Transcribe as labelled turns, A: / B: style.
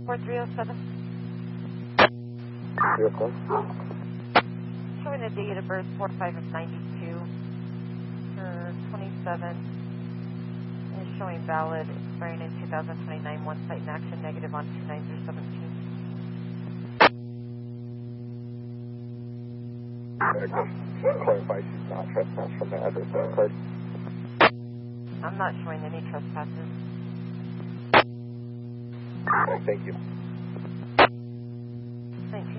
A: 4307.
B: Vehicle.
A: Showing the date of birth 45 of 92 for 27. And it's showing valid, expiring in 2029. One site in action, negative on 29017.
B: Just clarify she's not trespassed from the address on the card.
A: I'm not showing any trespasses.
B: Okay, thank you.
A: Thank you.